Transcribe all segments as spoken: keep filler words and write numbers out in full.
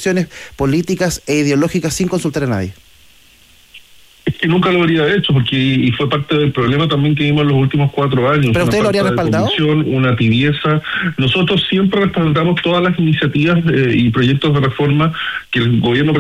convicciones políticas e ideológicas sin consultar a nadie? Es que nunca lo habría hecho, porque y fue parte del problema también que vimos en los últimos cuatro años. ¿Pero usted lo habría respaldado? Una tibieza. Nosotros siempre respaldamos todas las iniciativas eh, y proyectos de reforma que el gobierno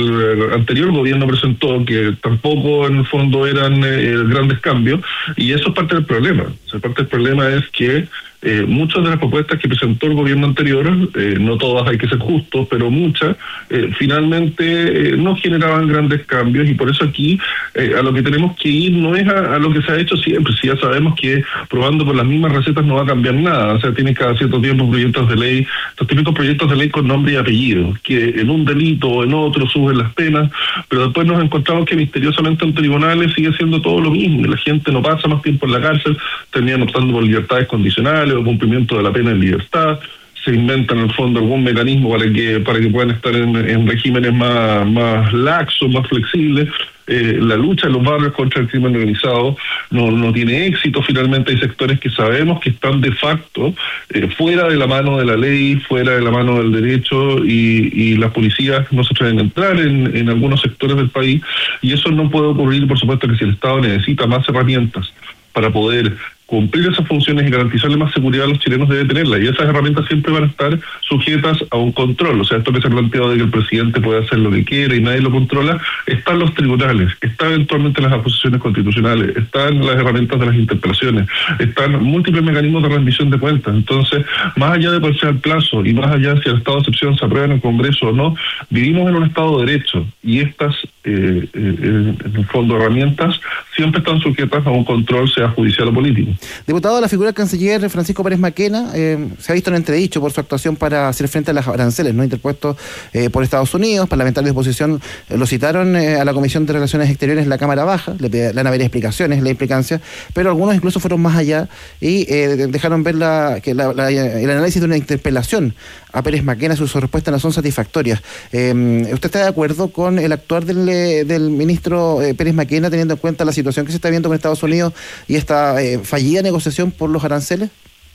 el anterior gobierno presentó, que tampoco en el fondo eran eh, grandes cambios, y eso es parte del problema. O sea, parte del problema es que Eh, muchas de las propuestas que presentó el gobierno anterior, eh, no todas, hay que ser justos, pero muchas, eh, finalmente eh, no generaban grandes cambios, y por eso aquí eh, a lo que tenemos que ir no es a, a lo que se ha hecho siempre. Si ya sabemos que probando por las mismas recetas no va a cambiar nada. O sea, tiene cada cierto tiempo proyectos de ley, los típicos proyectos de ley con nombre y apellido, que en un delito o en otro suben las penas, pero después nos encontramos que misteriosamente en tribunales sigue siendo todo lo mismo, y la gente no pasa más tiempo en la cárcel, terminan optando por libertades condicionales o cumplimiento de la pena en libertad. Se inventa en el fondo algún mecanismo para que para que puedan estar en, en regímenes más, más laxos, más flexibles. Eh, la lucha en los barrios contra el crimen organizado no, no tiene éxito. Finalmente hay sectores que sabemos que están de facto eh, fuera de la mano de la ley, fuera de la mano del derecho, y, y las policías no se atreven a entrar en, en algunos sectores del país, y eso no puede ocurrir. Por supuesto que si el Estado necesita más herramientas para poder cumplir esas funciones y garantizarle más seguridad a los chilenos, debe tenerla, y esas herramientas siempre van a estar sujetas a un control. O sea, esto que se ha planteado de que el presidente puede hacer lo que quiera y nadie lo controla, están los tribunales, están eventualmente las acusaciones constitucionales, están las herramientas de las interpelaciones, están múltiples mecanismos de rendición de cuentas. Entonces, más allá de cuál sea el plazo y más allá si el estado de excepción se aprueba en el Congreso o no, vivimos en un estado de derecho, y estas eh, eh, en el fondo herramientas siempre están sujetas a un control, sea judicial o político. Diputado, la figura del canciller Francisco Pérez Maquena eh, se ha visto en entredicho por su actuación para hacer frente a las aranceles no interpuestos eh, por Estados Unidos. Parlamentarios de oposición eh, lo citaron eh, a la Comisión de Relaciones Exteriores en la Cámara Baja, le, le van a ver explicaciones, la implicancia, pero algunos incluso fueron más allá y eh, dejaron ver la, que la, la, el análisis de una interpelación a Pérez Maquena. Sus respuestas no son satisfactorias. Eh, ¿Usted está de acuerdo con el actuar del, del ministro eh, Pérez Maquena, teniendo en cuenta la situación que se está viendo con Estados Unidos y esta eh, fallida negociación por los aranceles?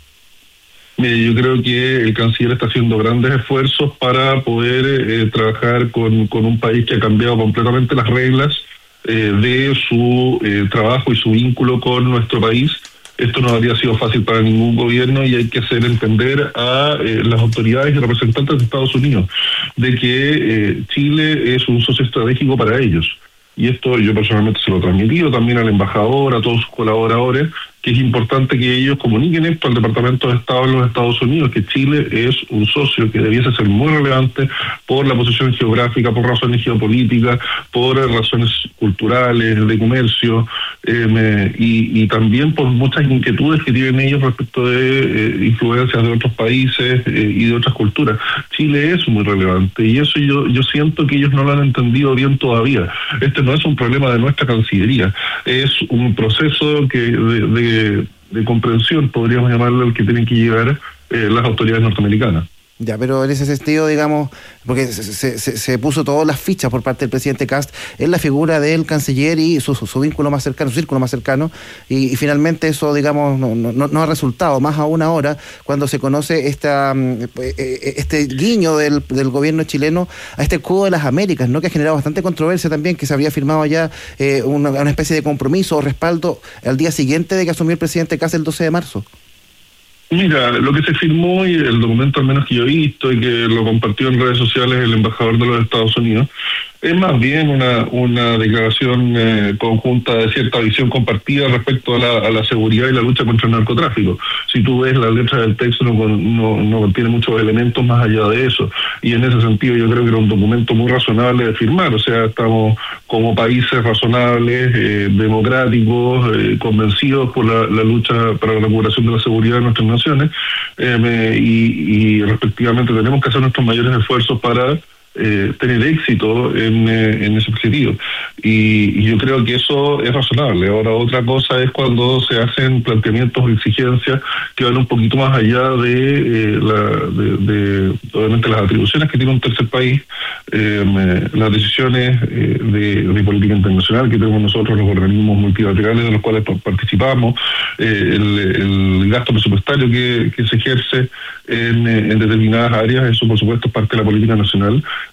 Mire, yo creo que el canciller está haciendo grandes esfuerzos para poder eh, trabajar con, con un país que ha cambiado completamente las reglas eh, de su eh, trabajo y su vínculo con nuestro país. Esto no habría sido fácil para ningún gobierno, y hay que hacer entender a eh, las autoridades y representantes de Estados Unidos de que eh, Chile es un socio estratégico para ellos. Y esto yo personalmente se lo he transmitido también al embajador, a todos sus colaboradores, que es importante que ellos comuniquen esto al Departamento de Estado en los Estados Unidos, que Chile es un socio que debiese ser muy relevante por la posición geográfica, por razones geopolíticas, por razones culturales, de comercio, eh, me, y, y también por muchas inquietudes que tienen ellos respecto de eh, influencias de otros países eh, y de otras culturas. Chile es muy relevante, y eso yo, yo siento que ellos no lo han entendido bien todavía. Este no es un problema de nuestra Cancillería, es un proceso que de, de De, de comprensión, podríamos llamarlo, al que tienen que llegar eh, las autoridades norteamericanas. Ya, pero en ese sentido, digamos, porque se, se, se puso todas las fichas por parte del presidente Kast en la figura del canciller y su, su, su vínculo más cercano, su círculo más cercano, y, y finalmente eso, digamos, no, no, no ha resultado, más aún ahora, cuando se conoce esta este guiño del, del gobierno chileno a este escudo de las Américas, ¿no?, que ha generado bastante controversia también, que se habría firmado ya eh, una, una especie de compromiso o respaldo al día siguiente de que asumió el presidente Kast el doce de marzo. Mira, lo que se firmó, y el documento al menos que yo he visto y que lo compartió en redes sociales el embajador de los Estados Unidos, es más bien una una declaración eh, conjunta de cierta visión compartida respecto a la, a la seguridad y la lucha contra el narcotráfico. Si tú ves la letra del texto, no, no, no contiene muchos elementos más allá de eso, y en ese sentido yo creo que era un documento muy razonable de firmar. O sea, estamos como países razonables, eh, democráticos, eh, convencidos por la, la lucha para la recuperación de la seguridad de nuestras naciones, eh, me, y, y respectivamente tenemos que hacer nuestros mayores esfuerzos para Eh, tener éxito en, eh, en ese objetivo, y, y yo creo que eso es razonable. Ahora, otra cosa es cuando se hacen planteamientos o exigencias que van un poquito más allá de, eh, la, de, de obviamente las atribuciones que tiene un tercer país, eh, las decisiones eh, de, de política internacional que tenemos nosotros, los organismos multilaterales de los cuales participamos, eh, el, el gasto presupuestario que, que se ejerce en, en determinadas áreas. Eso por supuesto es parte de la política nacional,